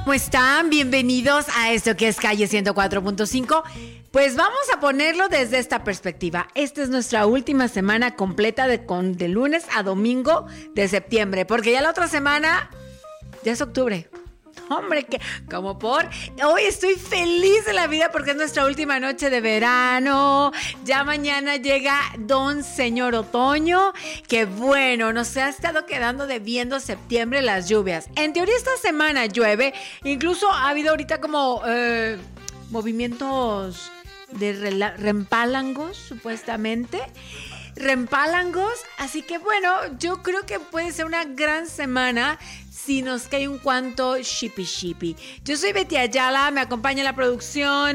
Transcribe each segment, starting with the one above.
¿Cómo están? Bienvenidos a esto que es Calle 104.5. Pues vamos a ponerlo desde esta perspectiva. Esta es nuestra última semana completa de lunes a domingo de septiembre, porque ya la otra semana ya es octubre. Hombre, que como por hoy estoy feliz de la vida porque es nuestra última noche de verano. Ya mañana llega Don Señor Otoño, que bueno, nos ha estado quedando debiendo septiembre las lluvias. En teoría esta semana llueve, incluso ha habido ahorita como movimientos de rempálangos, supuestamente. Rempálangos, así que bueno, yo creo que puede ser una gran semana si nos cae un cuanto shippy. Yo soy Betty Ayala, me acompaña en la producción.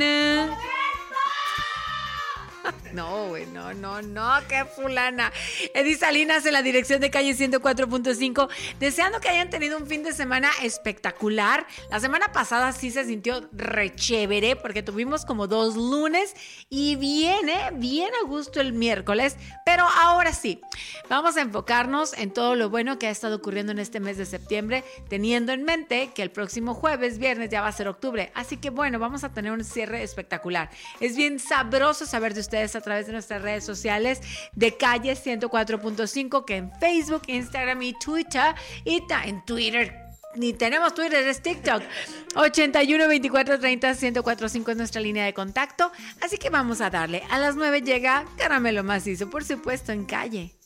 No, güey, no, qué fulana. Edith Salinas en la dirección de Calle 104.5, deseando que hayan tenido un fin de semana espectacular. La semana pasada sí se sintió re chévere porque tuvimos como 2 lunes y bien a gusto el miércoles, pero ahora sí, vamos a enfocarnos en todo lo bueno que ha estado ocurriendo en este mes de septiembre, teniendo en mente que el próximo jueves, viernes ya va a ser octubre, así que bueno, vamos a tener un cierre espectacular. Es bien sabroso saber de ustedes a través de nuestras redes sociales de Calle 104.5, que en Facebook, Instagram y Twitter, y en Twitter, ni tenemos Twitter, es TikTok. 81 24 30 1045 es nuestra línea de contacto, así que vamos a darle. A las 9 llega Caramelo Macizo, por supuesto, en Calle.